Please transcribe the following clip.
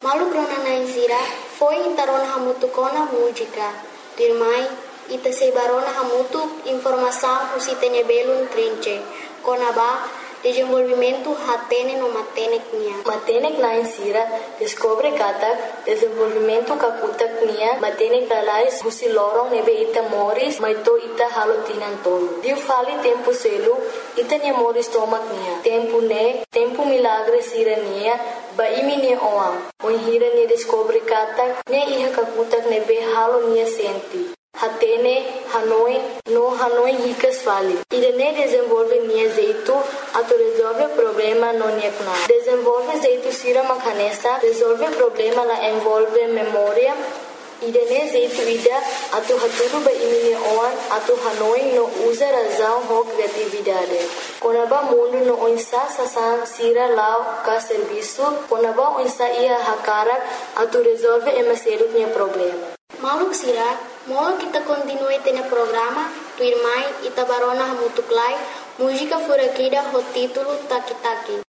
Malu grona na izira, foi intarona hamutu kona música. Dirmai, ita sebarona hamutu informação husitene belun trinche. Kona ba, desenvolvimento hatene no matenek nia. Matenek na insira, descobre kata, desenvolvimento kakutak nia, matenek lalais husi lorong nebe ita moris, maito ita halotinan tolo. Diu fali tempo selu, ita nia moris tomak nia. Tempo milagre sira nia, ba imi nia oam. Hira nia descobre kata, nia iha kakutak nebe halo nia senti. Hatene, Hanoi ricas fali. Irene desenvolve nia zeito, ato resolve problema no nia kuna. Desenvolve zeito sira makanesa, resolve problema la envolve memória. Irene zeito ida, ato haturu ba imi nia oan, ato Hanoi no usa razão ho criatividade. Konaba mundo no onsa sasan sira lao ka serviço, konaba onsa ia hakarak, ato resolve emaselu nia problema. Maluk sira, molo kita continue tene programa, tu irmai ita barona hamutuklai, música furakida ho título Taki Taki.